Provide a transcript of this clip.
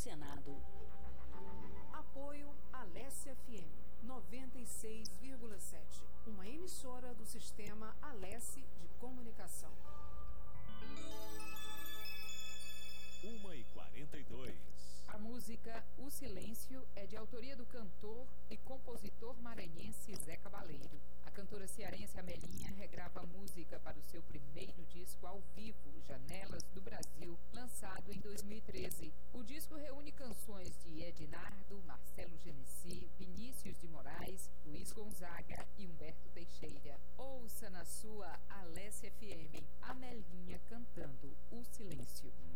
Senado. Apoio Alesse FM 96,7, uma emissora do Sistema Alesse de Comunicação. 1h42. A música O Silêncio é de autoria do cantor e compositor maranhense Zé Cabaleiro. A cantora cearense Amelinha regrava a música para o seu primeiro disco ao vivo, Janelas do Brasil, lançado em 2013. O disco reúne canções de Ednardo, Marcelo Genesi, Vinícius de Moraes, Luiz Gonzaga e Humberto Teixeira. Ouça na sua Alesse FM, Amelinha cantando O Silêncio.